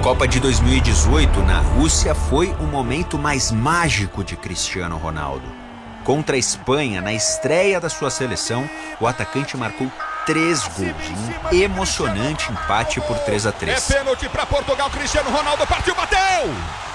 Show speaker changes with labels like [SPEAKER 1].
[SPEAKER 1] Copa de 2018 na Rússia foi o momento mais mágico de Cristiano Ronaldo. Contra a Espanha, na estreia da sua seleção, o atacante marcou 3 gols em um emocionante empate por 3-3.
[SPEAKER 2] É pênalti para Portugal, Cristiano Ronaldo partiu, bateu!